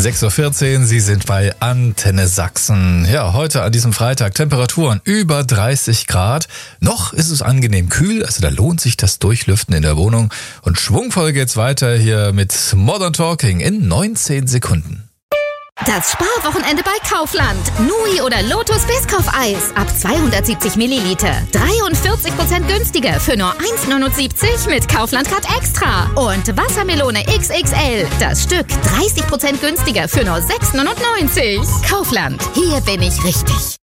6.14 Uhr, Sie sind bei Antenne Sachsen. Ja, heute an diesem Freitag Temperaturen über 30 Grad. Noch ist es angenehm kühl, also da lohnt sich das Durchlüften in der Wohnung. Und schwungvoll geht's weiter hier mit Modern Talking in 19 Sekunden. Das Sparwochenende bei Kaufland. Nui oder Lotus Biscoff-Eis ab 270 Milliliter. 43% günstiger für nur 1,79 mit Kaufland Card Extra. Und Wassermelone XXL. Das Stück 30% günstiger für nur 6,99. Kaufland. Hier bin ich richtig.